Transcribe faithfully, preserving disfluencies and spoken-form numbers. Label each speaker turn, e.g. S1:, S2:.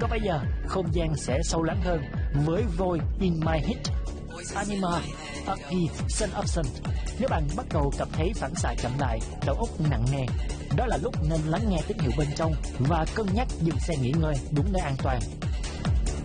S1: Còn bây giờ, không gian sẽ sâu lắng hơn với Void in My Head, Anima, Archie, Sun Option. Nếu bạn bắt đầu cảm thấy phản xạ chậm lại, đầu óc nặng nề, đó là lúc nên lắng nghe tín hiệu bên trong và cân nhắc dừng xe nghỉ ngơi đúng nơi an toàn.